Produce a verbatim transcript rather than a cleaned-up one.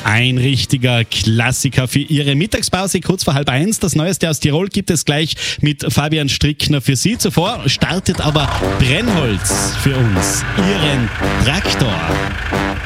Ein richtiger Klassiker für Ihre Mittagspause, kurz vor halb eins. Das Neueste aus Tirol gibt es gleich mit Fabian Strickner für Sie. Zuvor startet aber Brennholz für uns, Ihren Traktor.